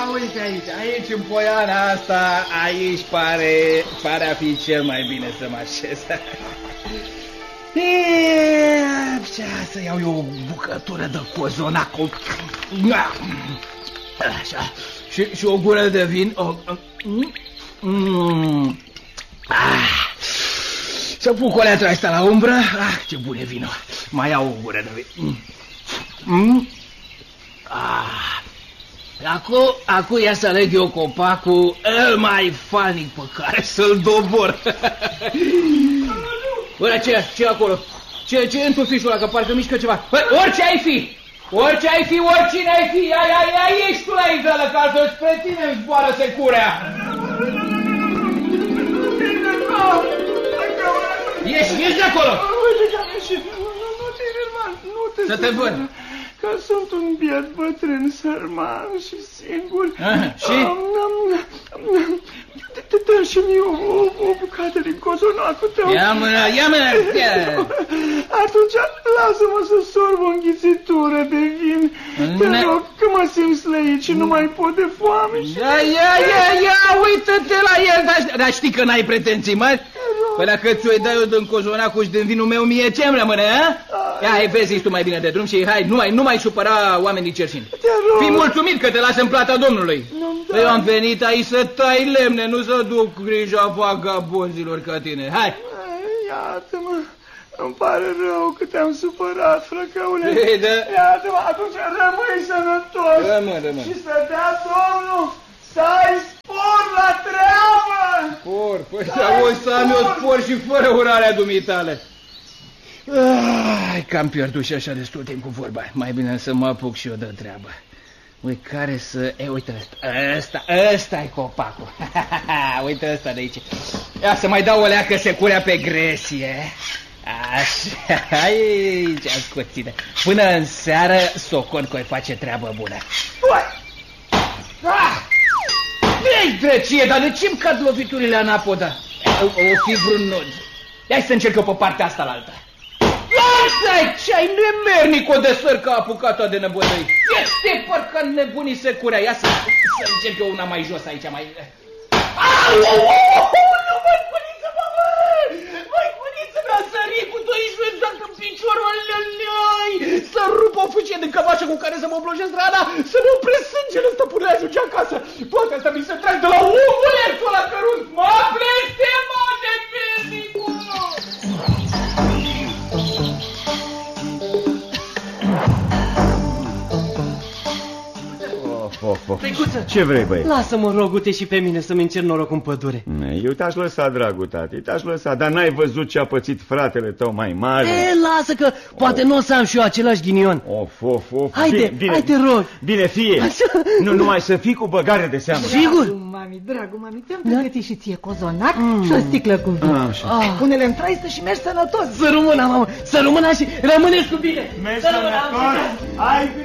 uite aici în poiana asta, aici pare a fi cel mai bine să mă așez. Să iau eu o bucătură de cozonac. Așa. Și o gură de vin. Să pun coleatul ăsta la umbră. Ce bun e vinul. Mai iau o gură de vin. Acum ia să aleg eu copacul el mai falnic pe care să-l dobor. Bă, ce acolo? Ce e în tufișul ăla, că parcă mișcă ceva? Bă, orice ai fi, oricine ai fi, ai ești tu la izală, ca să-ți pe tine îmi zboară securea. Ieși de acolo! Să te văd. Că sunt un biet bătrân, sărman și singur. Și? Dă și mie o bucată din cozonacul tău. Ia mâna. Atunci lasă-mă să sorb o înghițitură de vin. Te rog, că mă simt slăit și nu mai pot de foame. Ia, uită-te la el. Dar știi că n-ai pretenții mari? Păi dacă ți-o dai eu din cozonacul și din vinul meu, mie ce-mi rămâne, a? Ia, vezi tu mai bine de drum și hai, nu mai supăra oamenii cerșini. Fii mulțumit că te lasă în plata Domnului. Eu am venit aici să tai lemne, nu să duc grija vagabonzilor ca tine. Hai! Iată-mă, îmi pare rău că te-am supărat, frăcăule. Iată-mă, atunci rămâi sănătos. Rămân. Și să dea Domnul să ai spor la treabă. Spor? Păi să am eu spor și fără urarea dumitale. Că am pierdut și așa destul timp cu vorba. Mai bine să mă apuc și eu de treabă. Uite care să... uite ăsta-i copacul. Uite ăsta de aici. Ia să mai dau o leacă securea pe gresie. Așa, aici ascuține. Până în seară socon că-i face treabă bună. Ei, drăcie, dar de ce-mi cad loviturile anapoda? O fi vreun nod. Hai să încerc eu pe partea asta la alta. Lasă-i, ce-ai nemernic o de săr că a apucat-o de nebădăi. Este parcă nebunii securea. Ia să încerc eu una mai jos aici, mai... Nu, măi, buniță mi-a sărit cu 12 exact în piciorul ălălăi. Să rup o fâcie de cămașă cu care să mă oblojesc rana, să nu opresc sângele ăsta până ajunge acasă. Toate astea mi se trag de la omulețul ăla cărunt. Mă blestemă de mernicul! Ce vrei, băi? Lasă-mă, rogute, și pe mine să-mi încerc norocul în pădure. Eu te-aș lăsa, dragul tati, te-aș lăsa, dar n-ai văzut ce a pățit fratele tău mai mare? Lasă că poate nu o să am și eu același ghinion. Haide, te rog. Bine, fie. Nu numai să fii cu băgare de seamă. Sigur? Dragul mami, ți-am pregătit și ție cozonac și o sticlă cu vin. Pune-le în traistă și mergi sănătos. Să rămână, mamă, să rămână și rămâneți cu bine. Mergi sănătos.